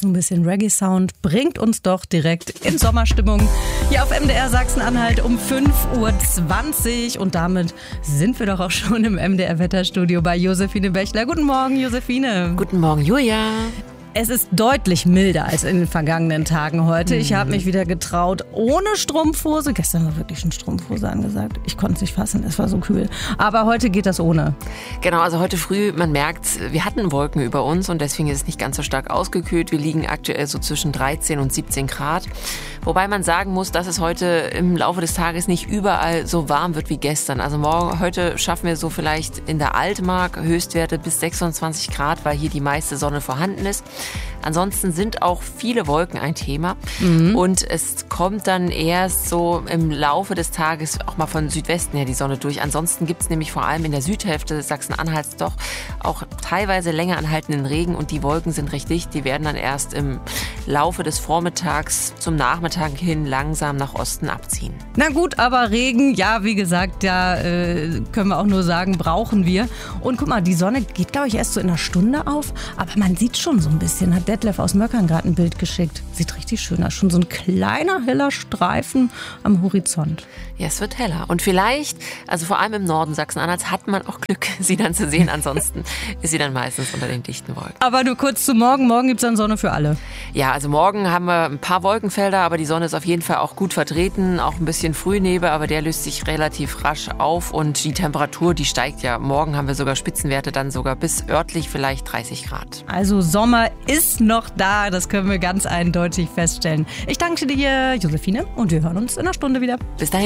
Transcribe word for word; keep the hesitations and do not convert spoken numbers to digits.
Ein bisschen Reggae-Sound bringt uns doch direkt in Sommerstimmung. Hier auf M D R Sachsen-Anhalt um fünf Uhr zwanzig. Und damit sind wir doch auch schon im M D R-Wetterstudio bei Josephine Bechler. Guten Morgen, Josephine. Guten Morgen, Julia. Es ist deutlich milder als in den vergangenen Tagen heute. Ich habe mich wieder getraut, ohne Strumpfhose. Gestern war wirklich eine Strumpfhose angesagt. Ich konnte es nicht fassen, es war so kühl. Aber heute geht das ohne. Genau, also heute früh, man merkt, wir hatten Wolken über uns und deswegen ist es nicht ganz so stark ausgekühlt. Wir liegen aktuell so zwischen dreizehn und siebzehn Grad. Wobei man sagen muss, dass es heute im Laufe des Tages nicht überall so warm wird wie gestern. Also morgen, heute schaffen wir so vielleicht in der Altmark Höchstwerte bis sechsundzwanzig Grad, weil hier die meiste Sonne vorhanden ist. Ansonsten sind auch viele Wolken ein Thema mhm. und es kommt dann erst so im Laufe des Tages auch mal von Südwesten her die Sonne durch. Ansonsten gibt es nämlich vor allem in der Südhälfte Sachsen-Anhalts doch auch teilweise länger anhaltenden Regen und die Wolken sind recht dicht. Die werden dann erst im Laufe des Vormittags zum Nachmittag hin langsam nach Osten abziehen. Na gut, aber Regen, ja, wie gesagt, da äh, können wir auch nur sagen, brauchen wir. Und guck mal, die Sonne geht, glaube ich, erst so in einer Stunde auf, aber man sieht schon so ein bisschen, hat Detlef aus Möckern gerade ein Bild geschickt. Sieht richtig schön aus, schon so ein kleiner, heller Streifen am Horizont. Ja, es wird heller. Und vielleicht, also vor allem im Norden Sachsen-Anhalts, hat man auch Glück, sie dann zu sehen. Ansonsten ist sie dann meistens unter den dichten Wolken. Aber nur kurz zu morgen. Morgen gibt es dann Sonne für alle. Ja, also morgen haben wir ein paar Wolkenfelder, aber die Sonne ist auf jeden Fall auch gut vertreten. Auch ein bisschen Frühnebel, aber der löst sich relativ rasch auf. Und die Temperatur, die steigt ja. Morgen haben wir sogar Spitzenwerte, dann sogar bis örtlich vielleicht dreißig Grad. Also Sommer ist noch da, das können wir ganz eindeutig feststellen. Ich danke dir, Josephine, und wir hören uns in einer Stunde wieder. Bis dahin.